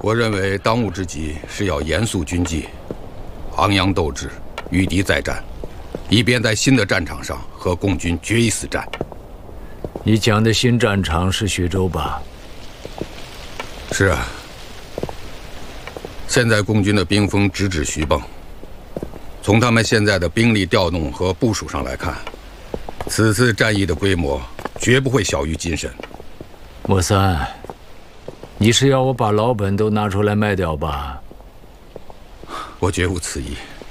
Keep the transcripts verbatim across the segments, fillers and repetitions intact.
我认为当务之急是要严肃军纪，昂扬斗志，与敌再战，以便在新的战场上和共军决一死战。 你讲的新战场是徐州吧？ 是啊。现在共军的兵锋直指徐蚌，从他们现在的兵力调动和部署上来看，此次战役的规模绝不会小于金神。 莫三，你是要我把老本都拿出来卖掉吧？ 我绝无此意。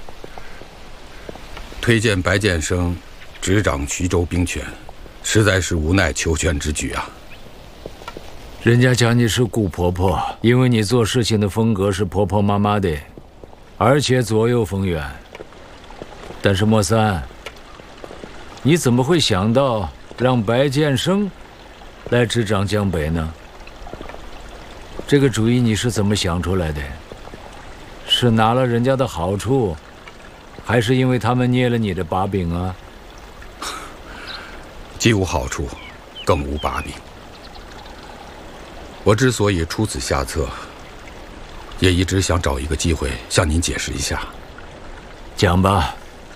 推荐白建生执掌徐州兵权，实在是无奈求全之举啊。 人家讲你是顾婆婆，因为你做事情的风格是婆婆妈妈的，而且左右逢源。但是莫三，你怎么会想到让白建生来执掌江北呢？这个主意你是怎么想出来的？是拿了人家的好处，还是因为他们捏了你的把柄啊？ 既无好处，更无把柄。我之所以出此下策，也一直想找一个机会向您解释一下。 讲吧。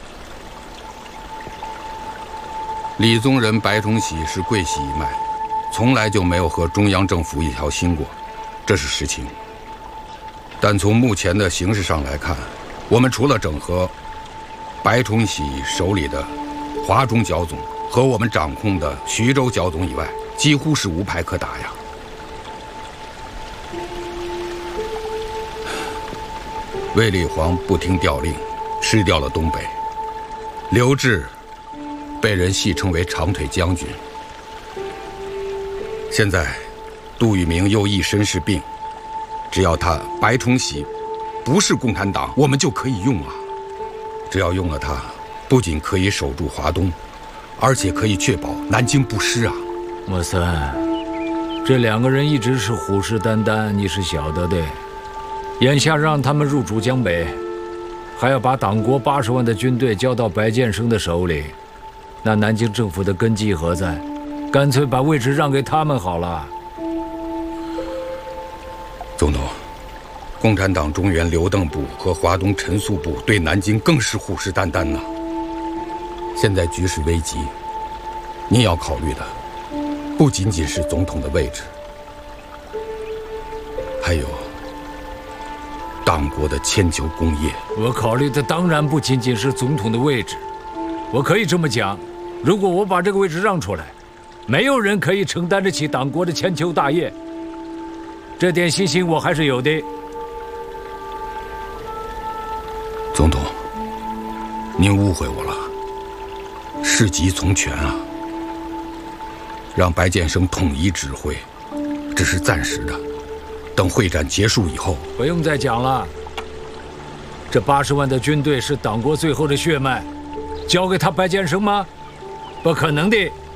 李宗仁白崇禧是桂系一脉，从来就没有和中央政府一条心过，这是实情。但从目前的形势上来看，我们除了整合白崇禧手里的华中剿总和我们掌控的徐州剿总以外，几乎是无牌可打呀。卫立煌不听调令，失掉了东北。刘峙被人戏称为长腿将军。现在杜聿明又一身是病，只要他白崇禧不是共产党，我们就可以用啊。只要用了他，不仅可以守住华东，而且可以确保南京不失啊。 莫三，这两个人一直是虎视眈眈，你是晓得的。眼下让他们入主江北，还要把党国八十万的军队交到白建生的手里，那南京政府的根基何在？干脆把位置让给他们好了。 总统，共产党中原刘邓部和华东陈粟部对南京更是虎视眈眈呐。现在局势危急，您要考虑的不仅仅是总统的位置，还有党国的铅球工业。 我考虑的当然不仅仅是总统的位置，我可以这么讲，如果我把这个位置让出来，没有人可以承担得起党国的千秋大业，这点信心我还是有的。 总统，您误会我了，事急从权啊。让白建生统一指挥，只是暂时的。等会战结束以后， 不用再讲了。这八十万的军队是党国最后的血脉，交给他白建生吗？不可能的。